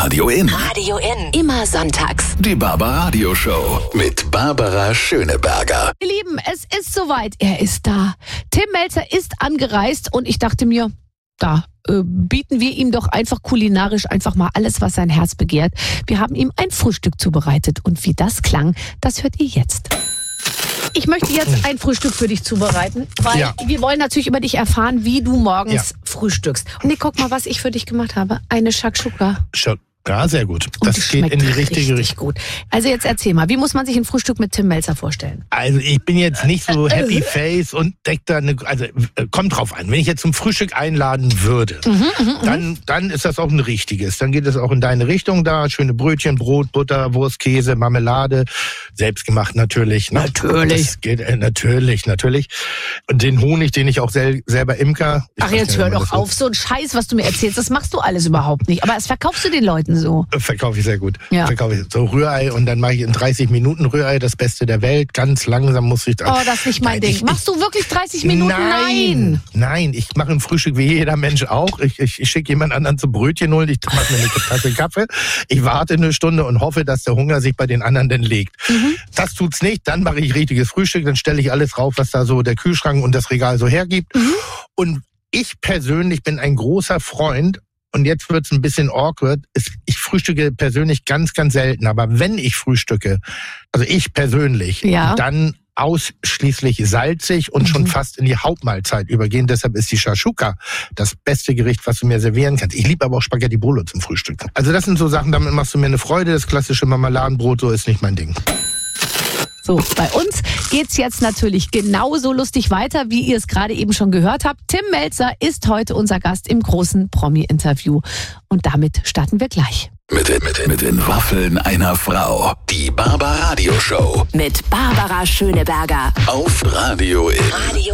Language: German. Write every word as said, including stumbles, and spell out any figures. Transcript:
Radio In. Radio In. Immer sonntags. Die Barbaradio Show mit Barbara Schöneberger. Ihr Lieben, es ist soweit. Er ist da. Tim Melzer ist angereist und ich dachte mir, da äh, bieten wir ihm doch einfach kulinarisch einfach mal alles, was sein Herz begehrt. Wir haben ihm ein Frühstück zubereitet und wie das klang, das hört ihr jetzt. Ich möchte jetzt ein Frühstück für dich zubereiten, weil Ja. wir wollen natürlich über dich erfahren, wie du morgens Ja. frühstückst. Und nee, guck mal, was ich für dich gemacht habe. Eine Shakshuka. Schon. Ja, sehr gut. Und Das die geht in die schmeckt richtige richtig Richtung. gut. Also jetzt erzähl mal, wie muss man sich ein Frühstück mit Tim Melzer vorstellen? Also ich bin jetzt nicht so happy face und deck da eine, also äh, kommt drauf an. Wenn ich jetzt zum Frühstück einladen würde, dann, dann ist das auch ein richtiges. Dann geht es auch in deine Richtung da. Schöne Brötchen, Brot, Butter, Wurst, Käse, Marmelade. Selbstgemacht natürlich. Ne? Natürlich. Das geht, äh, natürlich, natürlich. Und den Honig, den ich auch sel selber imker. Ich Ach, weiß jetzt nicht, hör wie man doch das auf, so ein Scheiß, was du mir erzählst, das machst du alles überhaupt nicht. Aber das verkaufst du den Leuten so. Verkaufe ich sehr gut. Ja. Verkaufe ich so Rührei und dann mache ich in dreißig Minuten Rührei, das Beste der Welt. Ganz langsam muss ich da. Oh, das ist nicht mein Nein, Ding. ich- Machst du wirklich dreißig Minuten? Nein, nein, ich mache ein Frühstück wie jeder Mensch auch. Ich, ich, ich schicke jemand anderen zum Brötchen holen, ich mache mir eine Tasse Kaffee. Ich warte eine Stunde und hoffe, dass der Hunger sich bei den anderen denn legt. Das tut's nicht, dann mache ich richtiges Frühstück, dann stelle ich alles rauf, was da so der Kühlschrank und das Regal so hergibt. Und ich persönlich bin ein großer Freund, und jetzt wird's ein bisschen awkward, ist, ich frühstücke persönlich ganz, ganz selten. Aber wenn ich frühstücke, also ich persönlich, Ja. dann ausschließlich salzig und schon fast in die Hauptmahlzeit übergehen. Deshalb ist die Shakshuka das beste Gericht, was du mir servieren kannst. Ich liebe aber auch Spaghetti Bolo zum Frühstück. Also das sind so Sachen, damit machst du mir eine Freude. Das klassische Marmeladenbrot, so ist nicht mein Ding. So, bei uns geht's jetzt natürlich genauso lustig weiter, wie ihr es gerade eben schon gehört habt. Tim Melzer ist heute unser Gast im großen Promi-Interview. Und damit starten wir gleich. Mit, den- mit, den- mit den Waffeln einer Frau. Die Barbaradio Show Mit Barbara Schöneberger. auf Radio In. Radio